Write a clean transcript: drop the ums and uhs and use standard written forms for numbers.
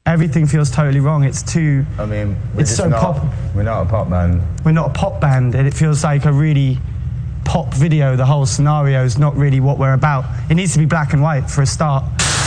everything feels totally wrong. It's too... I mean, it's so pop. We're not a pop band. We're not a pop band, and it feels like a really pop video. The whole scenario is not really what we're about. It needs to be black and white for a start.